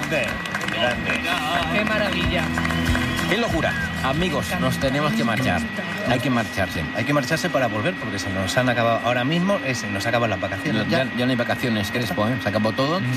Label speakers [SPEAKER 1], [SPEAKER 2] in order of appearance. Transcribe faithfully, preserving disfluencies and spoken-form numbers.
[SPEAKER 1] Grande, grande.
[SPEAKER 2] Qué maravilla.
[SPEAKER 3] ¡Qué locura! Amigos, nos tenemos que marchar. Hay que marcharse.
[SPEAKER 1] Hay que marcharse para volver, porque se nos han acabado ahora mismo, eh, se nos acaban las vacaciones.
[SPEAKER 3] Ya, ya no hay vacaciones, Crespo, ¿eh? Se acabó todo.